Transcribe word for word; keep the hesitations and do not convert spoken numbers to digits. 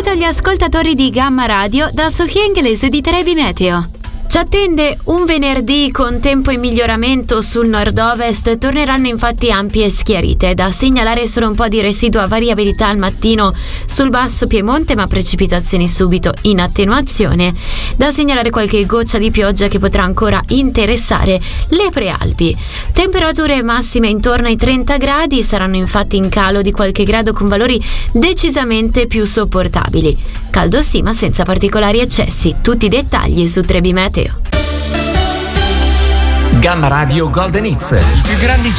saluto agli ascoltatori di Gamma Radio da Sofia Inglese di Trebi Meteo. Ci attende un venerdì con tempo in miglioramento sul nord-ovest, torneranno infatti ampie schiarite. Da segnalare solo un po' di residua variabilità al mattino sul basso Piemonte, ma precipitazioni subito in attenuazione. Da segnalare qualche goccia di pioggia che potrà ancora interessare le prealpi. Temperature massime intorno ai trenta gradi, saranno infatti in calo di qualche grado con valori decisamente più sopportabili. Caldo sì, ma senza particolari eccessi. Tutti i dettagli su Trebi Meteo. Gamma Radio Golden Hits. I più grandi